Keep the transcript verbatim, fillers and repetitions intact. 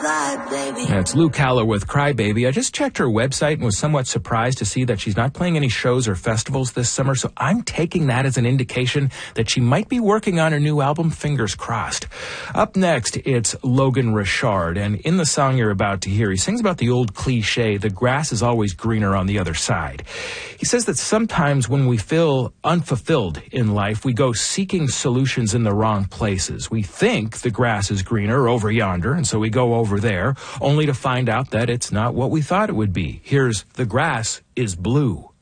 vibe, baby. That's Lou Calla with Cry Baby. I just checked her website and was somewhat surprised to see that she's not playing any shows or festivals this summer, so I'm taking that as an indication that she might be working on her new album, fingers crossed. Up next, it's Logan Richard, and in the song you're about to hear, he sings about the old cliche, the grass is always greener on the other side. He says that sometimes when we feel unfulfilled in life, we go seeking solutions in the wrong places. We think the grass is greener over yonder, and so we go over there, only to find out that it's not what we thought it would be. Here's The Grass is Blue.